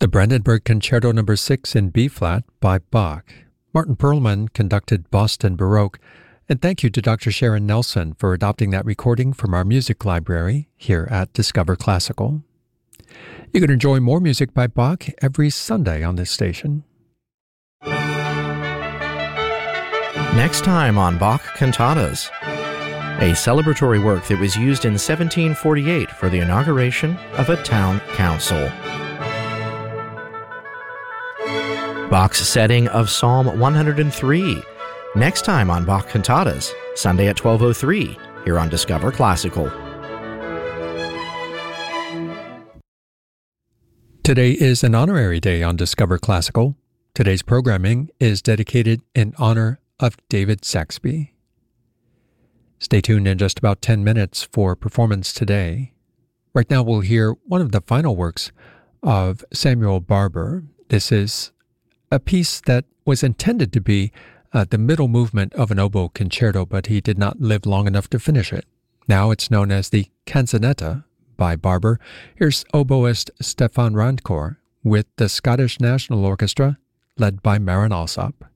The Brandenburg Concerto No. 6 in B-flat by Bach. Martin Perlman conducted Boston Baroque, and thank you to Dr. Sharon Nelson for adopting that recording from our music library here at Discover Classical. You can enjoy more music by Bach every Sunday on this station. Next time on Bach Cantatas, a celebratory work that was used in 1748 for the inauguration of a town council. Bach's setting of Psalm 103. Next time on Bach Cantatas, Sunday at 12:03, here on Discover Classical. Today is an honorary day on Discover Classical. Today's programming is dedicated in honor of David Saxby. Stay tuned in just about 10 minutes for performance today. Right now we'll hear one of the final works of Samuel Barber. This is a piece that was intended to be the middle movement of an oboe concerto, but he did not live long enough to finish it. Now it's known as the Canzonetta by Barber. Here's oboist Stefan Randkor with the Scottish National Orchestra, led by Marin Alsop.